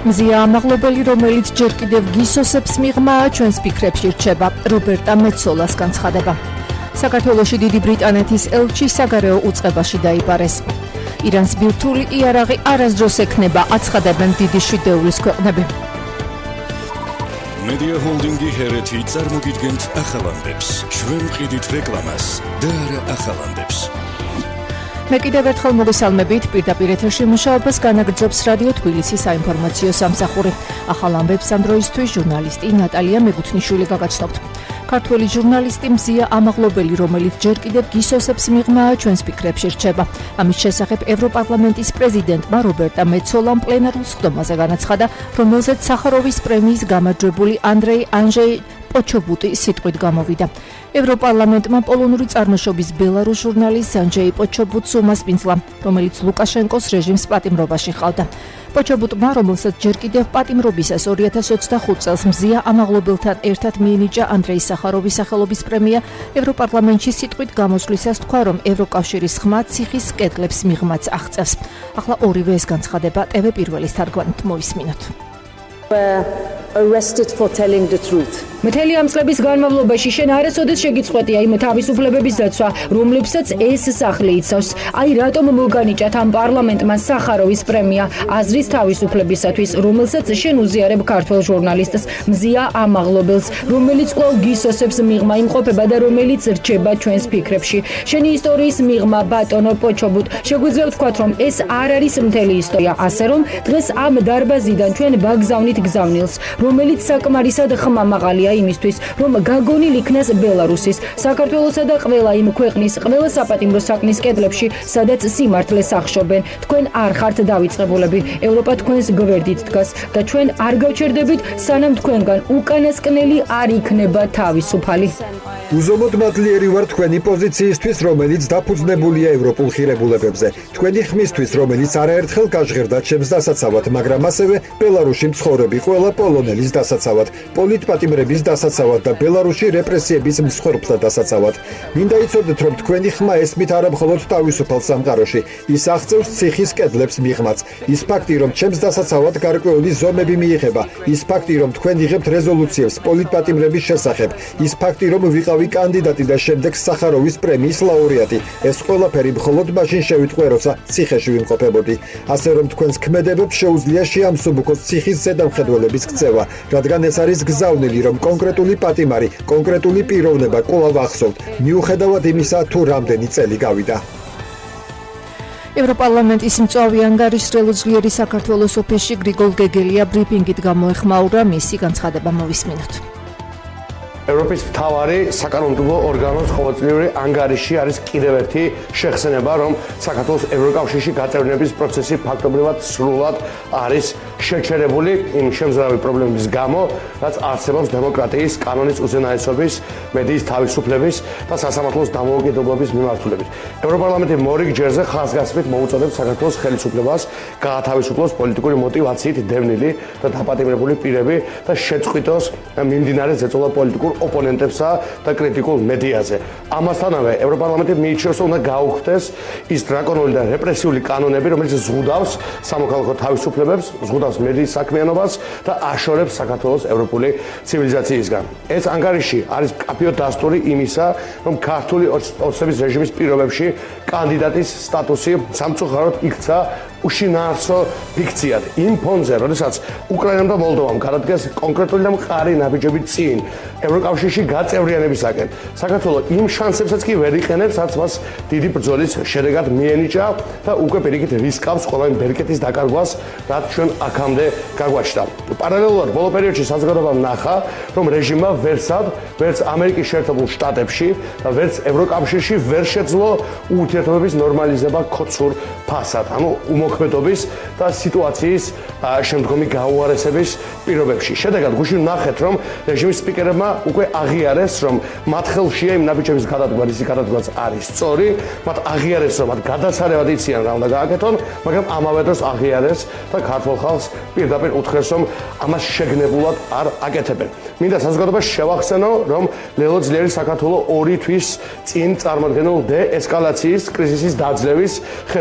მზია ამაღლობელი, რომელიც ჯერ კიდევ გისოსებს მიღმა, ჩვენს ფიქრებში რჩება. რობერტა მეცოლას განცხადება. საქართველოში დიდი ბრიტანეთის ელჩი საგარეო უწყებაში დაიბარეს. ირანს ბირთვული იარაღი არასდროს ექნება, აცხადებენ დიდი შვიდეულის ქვეყნები. Media Holdingi ჰერეთი წარმოგიდგენთ ახალამდებს, ჩვენ ვყიდით რეკლამას და არა ახალამდებს. მე კიდევ ერთხელ მოგესალმებით, პირდაპირ ეთერში მუშაობას განაგრძობს რადიო თბილისის საინფორმაციო სამსახური. ახალ ამბებს ამ დროისთვის ჟურნალისტი ნატალია მეგუთნიშვილი გაგაცნობთ. ქართველი ჟურნალისტი მზია ამაღლობელი, რომელიც ჯერ კიდევ გისოსებს მიღმა, ჩვენს ფიქრებში რჩება. ამის შესახებ ევროპარლამენტის პრეზიდენტმა რობერტა მეცოლამ პლენარულ სხდომაზე განაცხადა, რომელზეც სახაროვის პრემიის გამარჯვებული ანჯეი პოჩობუტი სიტყვით გამოვიდა. ევროპარლამენტმა პოლონური წარმოშობის ბელარუს ჟურნალისტ ანჯეი პოჩობუტს უმასპინძლა, რომელიც ლუკაშენკოს რეჟიმს პატიმრობაში ჰყავდა. პოჩობუტმა, რომელსაც ჯერ კიდევ პატიმრობისას 2025 წელს მზია ამაღლობელთან ერთად მიენიჭა ანდრეი სახაროვის სახელობის პრემია, ევროპარლამენტში სიტყვით გამოსვლისას თქვა, რომ ევროკავშირის ხმა ციხის კედლებს მიღმაც აღწევს. ახლა ორივე ეს განცხადება TV პირველის თარგმანით მოვისმინოთ. Arrested for telling the truth. მთელი ამ წლების განმავლობაში შენ არასოდეს შეგიწყვეტია იმ თავისუფლებების დაცვა, რომლებსაც ეს სახლი იცავს. აი რატომ მოგანიჭათ ამ პარლამენტმა სახაროვის პრემია აზრის თავისუფლებისათვის, რომელსაც შენ უზიარებ ქართველ ჟურნალისტს მზია ამაღლობელს, რომელიც კვლავ გისოსებს მიღმა იმყოფება და რომელიც რჩება ჩვენს ფიქრებში. შენი ისტორიის მიღმა, ბატონო პოჩობუტ, შეგვიძლია ვთქვათ, რომ ეს არ არის მთელი ისტორია, ასე რომ დღეს ამ დარბაზიდან ჩვენ ვაგზავნით გზავნილს, რომელიც საკმარისად ხმამაღალია იმისთვის, რომ გაგონილ იქნას ბელარუსის, საქართველოსა და ყველა იმ ქვეყნის, ყველა საპატიმრო საქმის კედლებში, სადაც სიმართლეს ახშობენ. თქვენ არ ხართ დავიწყებულები, ევროპა თქვენს გვერდით დგას და ჩვენ არ გავჩერდებით, სანამ თქვენგან უკანასკნელი არ იქნება თავისუფალი. უზომოდ მადლიერი ვარ თქვენი პოზიციისთვის, რომელიც დაფუძნებულია ევროპულ ღირებულებებზე. თქვენი ხმისთვის, რომელიც არაერთხელ გაჟღერდა ჩემს დასაცავად, მაგრამ ასევე ბელარუსში მცხოვრები ყველა პოლონელის დასაცავად, პოლიტპატიმრების დასაცავად და ბელარუსში რეპრესიების მსხვერპლთა დასაცავად. მინდა იცოდეთ, რომ თქვენი ხმა ესმით არა მხოლოდ თავისუფალ სამყაროში, ის აღწევს ციხის კედლებს მიღმაც. ის ფაქტი, რომ ჩემს დასაცავად გარკვეული ზომები მიიღება, ის ფაქტი, რომ თქვენ იღებთ რეზოლუციებს პოლიტპატიმრების შესახებ, ის ფაქტი, რომ ვიყავი კანდიდატი და შემდეგ სახაროვის პრემიის ლაურეატი, ეს ყველაფერი მხოლოდ მაშინ შევიტყვე, როცა ციხეში ვიმყოფებოდი. ასე რომ თქვენს ქმედებებს შეუძლია შეამსუბუქოს ციხის ზედამხედველების ქცევა, რადგან ეს არის გზავნილი, რომ კონკრეტული პატიმარი, კონკრეტული პიროვნება კვლავ ახსოვთ, მიუხედავად იმისა, თუ რამდენი წელი გავიდა. ევროპარლამენტის მწვავე ანგარიშრელო ძლიერი საქართველოს ოფისში გრიგოლ გეგელია ბრიფინგით გამოეხმაურა, მისი განცხადება მოვისმინოთ. ევროპის მთავარი საკანონმდებლო ორგანოს ყოველწლიური ანგარიში არის კიდევ ერთი შეხსენება, რომ საქართველოს ევროკავშირში გაწევრიანების პროცესი ფაქტობრივად სრულად არის შეჩერებული იმ შემზარავი პრობლემების გამო, რაც არსებობს დემოკრატიის, კანონის უზენაესობის, მედიის თავისუფლების და სასამართლოს დამოუკიდებლობის მიმართულებით. ევროპარლამენტი მორიგ ჯერზე ხაზგასმით მოუწოდებს საქართველოს ხელისუფლებას გაათავისუფლოს პოლიტიკური მოტივაციით დევნილი და დაპატიმრებული პირები და შეწყვიტოს მიმდინარე ზეწოლა პოლიტიკურ ოპონენტებსა და კრიტიკულ მედიაზე. ამასთანავე ევროპარლამენტი მიიჩნევს, რომ უნდა გაუქმდეს ის დრაკონული და რეპრესიული კანონები, რომელიც ზღუდავს სამოქალაქო თავისუფლებებს, ზღუდავს მედიის საქმიანობას და აშორებს საქართველოს ევროპული ცივილიზაციისგან. ეს ანგარიში არის მკაფიო დასტური იმისა, რომ ქართული ოცნების რეჟიმის პირობებში კანდიდატის სტატუსი სამწუხაროდ იქცა უშინაარსო ფიქციად. იმ ფონზე, როდესაც უკრაინამ და მოლდოვამ გადადგეს კონკრეტული და მყარი ნაბიჯები წინ ევროკავშირში გაწევრიანებისაკენ, საქართველო იმ შანსებსაც კი ვერ იყენებს, რაც მას დიდი ბრძოლის შედეგად მიენიჭა და უკვე პირიქით რისკავს ყველა იმ ბერკეტის დაკარგვას, რაც ჩვენ აქამდე გაგვაჩნდა. პარალელურად ბოლო პერიოდში საზოგადოებამ ნახა, რომ რეჟიმმა ვერც ამერიკის შეერთებულ შტატებში და ვერც ევროკავშირში ვერ შეძლო ურთიერთობების ნორმალიზება ქოცურ ფასად, ანუ უმოქმედობის და სიტუაციის შემდგომი გაუარესების პირობებში. შედეგად გუშინ ნახეთ, რომ რეჟიმის სპიკერებმა უკვე აღიარეს, რომ მათ ხელშია იმ ნაბიჯების გადადგმა, რის გადადგმაც არის სწორი, მათ აღიარეს, რომ მათ გადასარევად იციან რა უნდა გააკეთონ, მაგრამ ამავე დროს აღიარეს და ქართულ ხალხს პირდაპირ უთხრეს, რომ ამას შეგნებულად არ აკეთებენ. მინდა საზოგადოებას შევახსენო, რომ ლელო ძლიერი საქართველო 2 თვის წინ წარმოადგენულ დეესკალაციის კრიზისის დაძლევის ხედვაში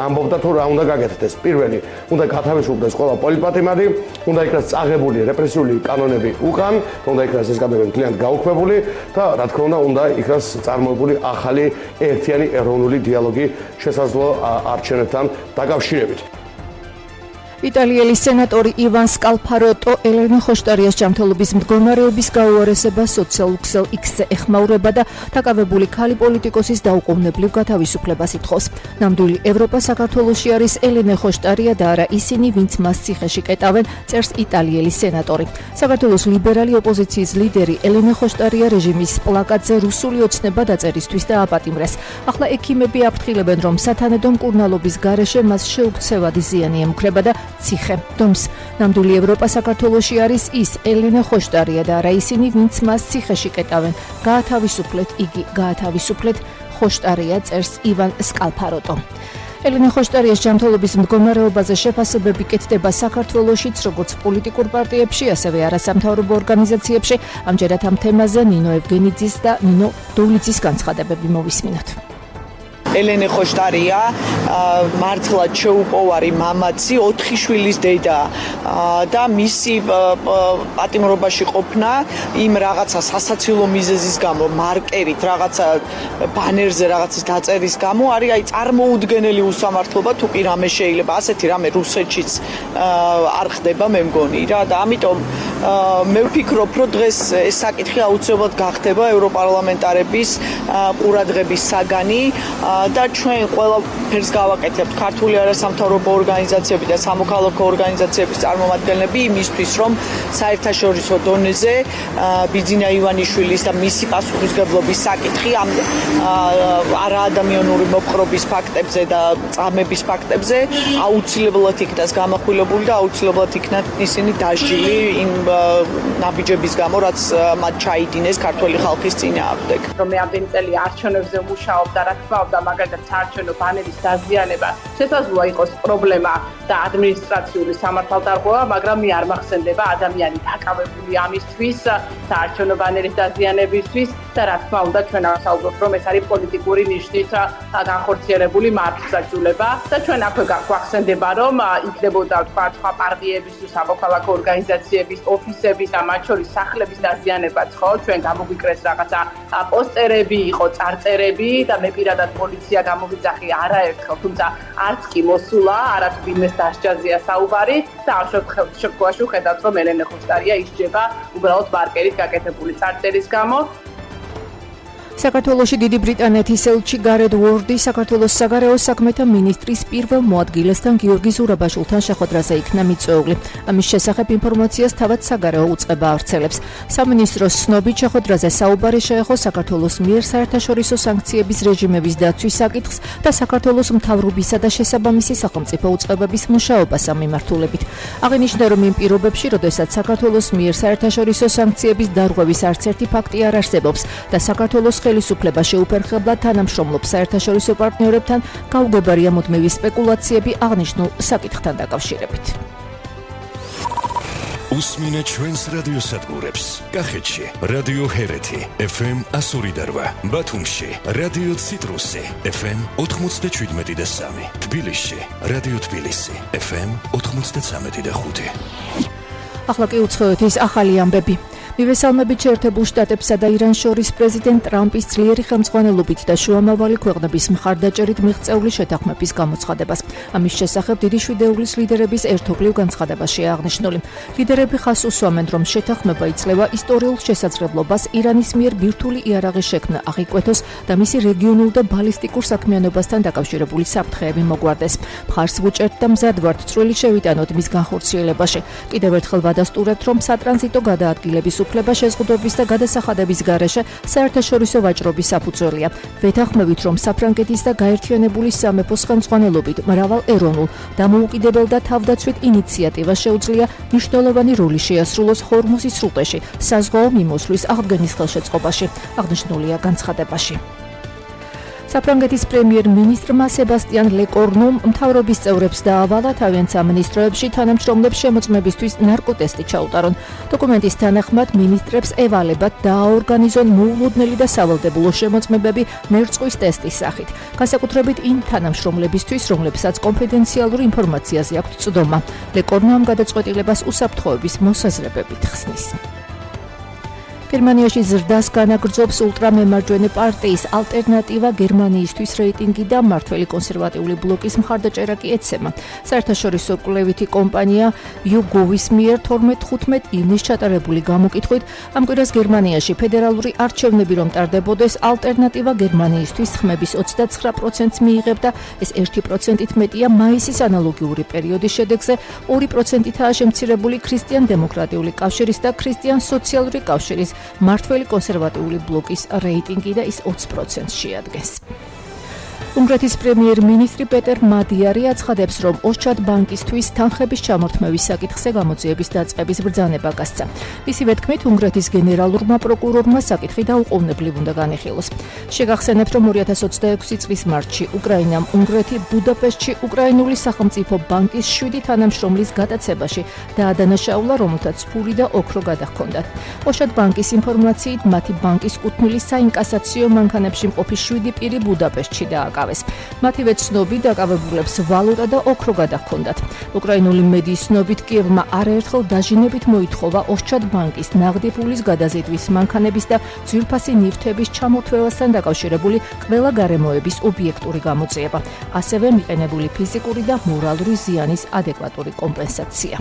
ამბობდა თუ რა უნდა გაკეთდეს. პირველი, უნდა გათავისუფლდეს ყველა პოლიტპატიმარი, უნდა იქნას წაღებული რეპრესიული კანონები უკან, უნდა იქნას ეს კანონები მთლიანად გაუქმებული და რა თქმა უნდა იქნას წარმოებული ახალი ერთიანი ეროვნული დიალოგი შესაძლო არჩევნებთან დაკავშირებით. იტალიელი სენატორი ივან სკალფაროტო ელენე ხოშტარიას ჯანმრთელობის მდგომარეობის გაუარესება სოციალურ ქსელ X-ზე ეხმაურება და დაკავებული ქალი პოლიტიკოსის დაუყოვნებლივ გათავისუფლებას ითხოვს. ნამდვილი ევროპა საქართველოში არის ელენე ხოშტარია და არა ისინი, ვინც მას ციხეში კეტავენ, წერს იტალიელი სენატორი. საქართველოს ლიბერალი ოპოზიციის ლიდერი ელენე ხოშტარია რეჟიმის პლაკატზე რუსული ოცნება დაწერისთვის დააპატიმრეს. ახლა ექიმები აფრთხილებენ, რომ სათანადო მკურნალობის გარეშე მას შეუქცევადი ზიანი ემუქრება და ციხე დომს. ნამდვილი ევროპა საქართველოში არის ის ელენე ხოშტარია და არა ისინი, ვინც მას ციხეში კეტავენ. გაათავისუფლეთ იგი, გაათავისუფლეთ ხოშტარია, წერს ივან სკალფაროტო. ელენე ხოშტარიას ჯანმრთელობის მდგომარეობაზე შეფასებები კეთდება საქართველოშიც, როგორც პოლიტიკურ პარტიებში, ასევე არასამთავრობო ორგანიზაციებში. ამჯერად ამ თემაზე ნინო ევგენიძის და ნინო დოლიძის განცხადებები მოვისმინოთ. ელენე ხოშტარია მართლაც შეუპოვარი მამაცი, 4 შვილის დედა და მისი პატიმრობაში ყოფნა იმ რაღაცა სასაცილო მიზეზის გამო, მარკერით, რაღაცა ბანერზე რაღაცის დაწერის გამო არის აი წარმოუდგენელი უსამართლობა, თუ კი რამე შეიძლება, ასეთი რამე რუსეთშიც არ ხდება, მე მგონი რა და ამიტომ მე ვფიქრობ, რომ დღეს ეს საკითხი აუცილებლად გახდება ევროპარლამენტარების ყურადღების საგანი და ჩვენ ყველაფერს გავაკეთებთ ქართული არასამთავრობო ორგანიზაციები და სამოქალაქო ორგანიზაციების წარმომადგენლები იმისთვის, რომ საერთაშორისო დონეზე ბიძინა ივანიშვილის და მისი პასუხისმგებლობის საკითხი ამ არაადამიანური მოპყრობის ფაქტებზე და წამების ფაქტებზე აუცილებლად იქნას გამახვილებული და აუცილებლად იქნათ ისინი დასჯილი იმ ნაბიჯების გამო, რაც მათ ჩაიდინეს ქართული ხალხის წინააღმდეგ. რომ მე ამდენი წელი არჩევნებზე ვმუშაობ და რა თქმა უნდა მაგალითად საარჩევნო ბანერის დაზიანება შესაძლოა იყოს პრობლემა და ადმინისტრაციული სამართალდარღვევა, მაგრამ მე არ მახსენდება ადამიანი დაკავებული ამისთვის საარჩევნო ბანერის დაზიანებისთვის და რა თქმა უნდა ჩვენ ავსაუბრობთ, რომ ეს არის პოლიტიკური ნიშნით განხორციელებული მართლმსაჯულება და ჩვენ აქვე გვახსენდება, რომ იქნებოდა თქვა სხვა პარტიების თუ სამოქალაქო ორგანიზაციების ოფისების და მათ შორის სახლების დაზიანებაც ხო ჩვენ გამოგვიკრეს რაღაცა პოსტერები იყო წარწერები და მე პირადად პოლიცია გამოვიძახი არაერთხელ, თუმცა არც კი მოსულა, არც ვინმეს დასჯაზია საუბარი და ამ შემთხვევაში ხედავთ, რომ ელენე ხოშტარია ისჯება უბრალოდ მარკერით გაკეთებული წარწერის გამო. საქართველოში დიდი ბრიტანეთის ელჩი გარედ უორდი საქართველოს საგარეო საქმეთა მინისტრის პირველ მოადგილესთან გიორგი ზურაბაშვილთან შეხვედრაზე იქნა მიწვეული. ამის შესახებ ინფორმაციას თავად საგარეო უწყება ავრცელებს. სამინისტროს ცნობით შეხვედრაზე საუბარი შეეხო საქართველოს მიერ საერთაშორისო სანქციების რეჟიმების დაცვის საკითხს და საქართველოს მთავრობისა და შესაბამისი სახელმწიფო უწყებების მუშაობას ამ მიმართულებით. აღინიშნა, რომ იმ პირობებში, როდესაც საქართველოს მიერ საერთაშორისო სანქციების დარღვევის არც ერთი ფაქტი არ არსებობს და საქართველოს ხელისუფლება შეუფერხებლად თანამშრომლობს საერთაშორისო პარტნიორებთან, გაუგებარია მუდმივი სპეკულაციები აღნიშნულ საკითხთან დაკავშირებით. უსმინეთ ჩვენს რადიოსადგურებს. კახეთში რადიო ჰერეთი FM 102.8, ბათუმში რადიო ციტრუსი FM 97.3, თბილისში რადიო თბილისი FM 93.5. ახლა კი უცხოეთის ახალი ამბები. მივესალმებით შეერთებულ შტატებსა და ირანს შორის პრეზიდენტ ტრამპის ძლიერი ხელმძღვანელობით და შუამავალი ქვეყნების მხარდაჭერით მიღწეული შეთანხმების გამოცხადებას. ამის შესახებ დიდი შვიდეულის ლიდერების ერთობლივ განცხადებაშია აღნიშნული. ლიდერები ხაზს უსვამენ, რომ შეთანხმება იძლევა ისტორიულ შესაძლებლობას ირანის მიერ ბირთვული იარაღის შექმნა აღიკვეთოს და მისი რეგიონულ და ბალისტიკურ საქმიანობასთან დაკავშირებული საფრთხეები მოგვარდეს. მხარს ვუჭერთ და მზად ვართ წვრილი შევიტანოთ მის განხორციელებაში. კიდევ ერთხელ ვადასტურებთ, რომ სატრანზიტო გადაადგილების უფლება შეზღუდვების და გადასახადების გარეშე საერთაშორისო ვაჭრობის საფუძველია. ვეთანხმებით, რომ საფრანგეთის და გაერთიანებული სამეფოს ხელმძღვანელობით მრავალ ეროვნულ, დამოუკიდებელ და თავდაცვით ინიციატივას შეუძლია მნიშვნელოვანი როლი შეასრულოს ჰორმუზის სრუტეში, საზღვაო მიმოსვლის აღდგენის ხელშეწყობაში, აღნიშნულია განცხადებაში. საფრანგეთის პრემიერ-მინისტრმა სებასტიან ლეკორნუმ მთავრობის წევრებს დაავალა თავიანთ სამინისტროებში თანამშრომლებს შემოწმებისთვის ნარკოტესტი ჩაუტარონ. დოკუმენტის თანახმად მინისტრებს ევალებათ დააორგანიზონ მოულოდნელი და სავალდებულო შემოწმებები მერწყვის ტესტის სახით, განსაკუთრებით იმ თანამშრომლებისთვის, რომლებსაც კონფიდენციალური ინფორმაციაზე აქვთ წვდომა. ლეკორნუ ამ გადაწყვეტილებას უსაფრთხოების მოსაზრებებით ხსნის. გერმანიაში ზრდას განაგრძობს ულტრამემარჯვენე პარტიის ალტერნატივა გერმანიისთვის რეიტინგი და მმართველი კონსერვატიული ბლოკის მხარდაჭერა კი ეცემა. საერთაშორისო კვლევითი კომპანია YouGov-ის მიერ 12-15 ივნისს ჩატარებული გამოკითხვით ამ კვირას გერმანიაში ფედერალური არჩევნები რომ ტარდებოდეს, ალტერნატივა გერმანიისთვის ხმების 29%-ს მიიღებდა, ეს 1%-ით მეტია მაისის ანალოგიური პერიოდის შედეგზე, 2%-ითაა შემცირებული ქრისტიან-დემოკრატიული კავშირის და ქრისტიან-სოციალური კავშირის მმართველი კონსერვატიული ბლოკის რეიტინგი და ის 20%-ს შეადგენს. უნგრეთის პრემიერ-მინისტრი პეტერ მადიარი აცხადებს, რომ ოსჩად ბანკისთვის თანხების ჩამორთმევის საკითხზე გამოძიების დაწყების ბრძანება გასცა. მისივე თქმით, უნგრეთის გენერალურმა პროკურორმა საკითხი დაუყოვნებლივ უნდა განიხილოს. შეგახსენებთ, რომ 2026 წლის მარტში უკრაინამ უნგრეთი ბუდაპეშტში უკრაინული სახელმწიფო ბანკის 7 თანამშრომლის გადაცებაში დაადანაშაულა, რომელთაც ფული და ოქრო გადაჰქონდათ. ოსჩად ბანკის ინფორმაციით, მათი ბანკის კუთვნილი საინკასაციო მანქანებში მყოფი 7 პირი ბუდაპეშტში დააკავეს. მათივე ცნობით დაკავებულებს ვალუტა და ოქრო გადაჰქონდათ. უკრაინული მედიის ცნობით კიევმა არაერთხელ დაჟინებით მოითხოვა ოსჩად ბანკის ნაღდი ფულის გადაზიდვის მანქანების და ძვირფასი ნივთების ჩამორთმევასთან დაკავშირებული ყველა გარემოების ობიექტური გამოძიება, ასევე მიყენებული ფიზიკური და მორალური ზიანის ადეკვატური კომპენსაცია.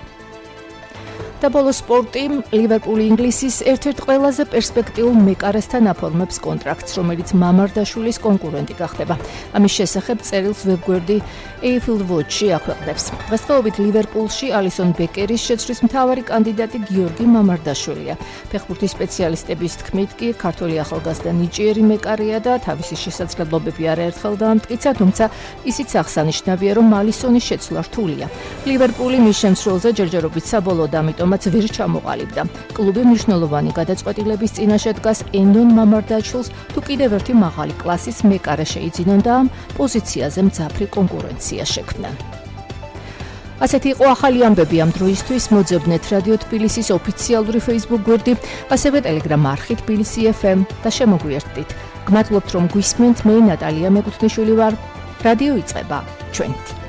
და ბოლოს სპორტი, ლივერპული ინგლისის ერთ-ერთ ყველაზე პერსპექტიულ მეკარესთან აფორმებს კონტრაქტს, რომელიც მამარდაშვილის კონკურენტი გახდება. ამის შესახებ წერილს ვებგვერდი Anfield Watch-ი აქვეყნებს. დღესდღეობით ლივერპულში ალისონ ბეკერის შეცვლის მთავარი კანდიდატი გიორგი მამარდაშვილია. ფეხბურთის სპეციალისტების თქმით კი, ქართველი ახალგაზრდა ნიჭიერი მეკარია და თავისი შესაძლებლობები არაერთხელ დაამტკიცა, თუმცა ისიც აღსანიშნავია, რომ ალისონის შეცვლა რთულია. ლივერპული მის შემცვლელზე ჯერჯერობით საბოლოოდ ამიტომ ვერ ჩამოყალიბდა. კლუბი მნიშვნელოვანი გადაწყვეტილების წინაშე დგას ენდონ მამარდაშვილს თუ კიდევ ერთი მაღალი კლასის მეკარე შეიძინონ და ამ პოზიციაზე მძაფრი კონკურენცია შექმნან. ასეთი იყო ახალი ამბები ამ დროისთვის. მოძებნეთ რადიო თბილისის ოფიციალური Facebook გვერდი, ასევე Telegram არხი თბილისი FM და შემოგვიერთდით. გმადლობთ რომ გვისმენთ, მე ნატალია მეკუთვნიშვილი ვარ. რადიო იწყება ჩვენით.